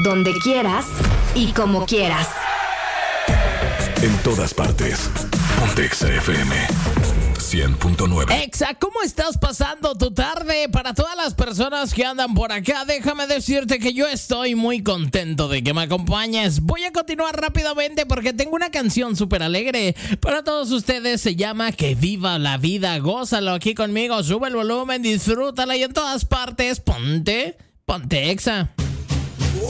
donde quieras y como quieras. En todas partes. Ponte Exa FM 100.9. Exa, ¿cómo estás pasando tu tarde? Para todas las personas que andan por acá, déjame decirte que yo estoy muy contento de que me acompañes. Voy a continuar rápidamente porque tengo una canción súper alegre para todos ustedes. Se llama Que Viva la Vida. Gózalo aquí conmigo, sube el volumen, disfrútala y en todas partes, ponte Exa.